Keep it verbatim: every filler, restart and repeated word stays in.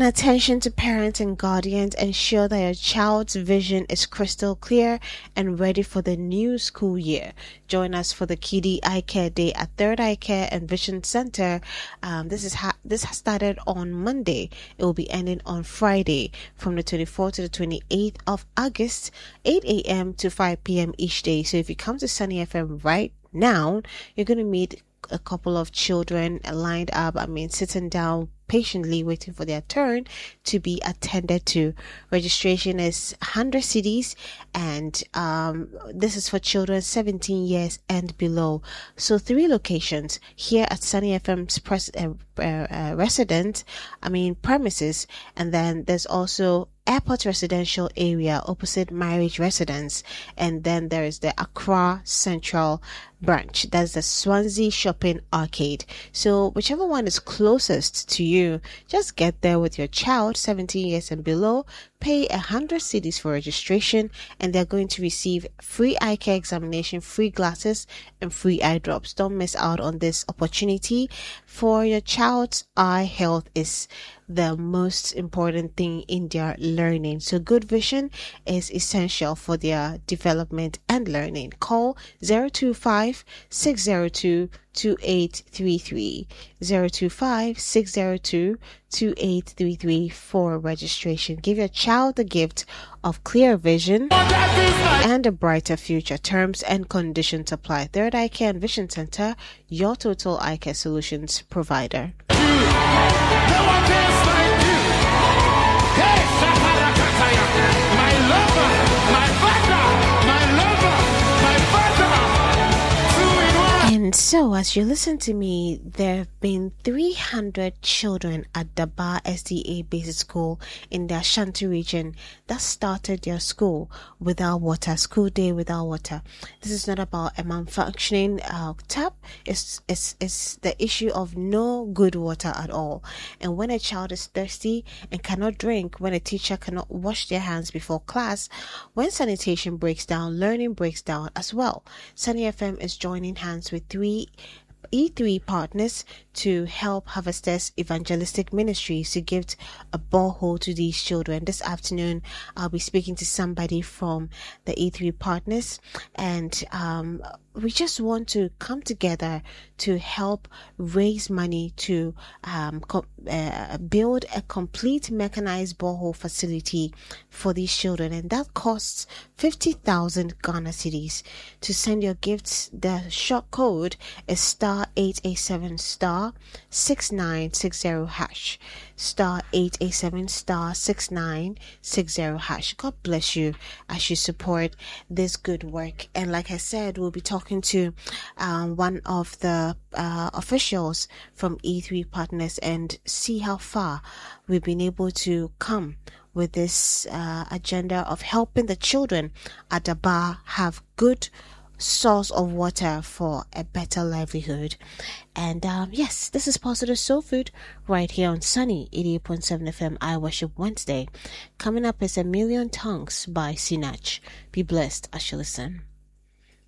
attention to parents and guardians, ensure that your child's vision is crystal clear and ready for the new school year. Join us for the Kiddie Eye Care Day at Third Eye Care and Vision Center. Um, this is ha- this has started on Monday. It will be ending on Friday from the twenty-fourth to the twenty-eighth of August, eight a.m. to five p.m. each day. So if you come to Sunny F M right now, you're going to meet a couple of children lined up, I mean, sitting down patiently waiting for their turn to be attended to. Registration is one hundred cedis, and um, this is for children seventeen years and below. So three locations here at Sunny F M's pres- uh, uh, uh, resident, I mean premises, and then there's also Airport Residential Area opposite Marriage Residence, and then there is the Accra Central branch. That's the Swansea Shopping Arcade. So whichever one is closest to you, just get there with your child seventeen years and below, pay one hundred cedis for registration, and they're going to receive free eye care examination, free glasses, and free eye drops. Don't miss out on this opportunity, for your child's eye health is the most important thing in their learning. So good vision is essential for their development and learning. Call zero two five, six zero two, two eight three three, zero two five, six zero two, two eight three three for registration. Give your child the gift of clear vision and a brighter future. Terms and conditions apply. Third Eye Care and Vision Center, your total eye care solutions provider. No one else like you. Hey, Shaparakataya, my lover, my father, my lover, my father, two in one. And so, as you listen to me, there have been three hundred children at Daba S D A Basic School in the Ashanti region that started their school without water, school day without water. This is not about a malfunctioning uh, tap. It's, it's, it's the issue of no good water at all. And when a child is thirsty and cannot drink, when a teacher cannot wash their hands before class, when sanitation breaks down, learning breaks down as well. Sunny F M is joining hands with three E three partners to help Harvesters Evangelistic Ministries to give a borehole to these children. This afternoon, I'll be speaking to somebody from the E three partners, and um, we just want to come together to help raise money to um, co- uh, build a complete mechanized borehole facility for these children, and that costs fifty thousand Ghana cedis. To send your gifts, the short code is star eight eight seven star six nine six zero hash. Star eight eight seven star six nine six zero hash. God bless you as you support this good work. And like I said, we'll be talking to um, one of the uh, officials from E three Partners and see how far we've been able to come with this uh, agenda of helping the children at the bar have good source of water for a better livelihood. And um, yes, this is Positive Soul Food right here on Sunny eighty-eight point seven F M I Worship Wednesday. Coming up is A Million Tongues by Sinach. Be blessed as you listen.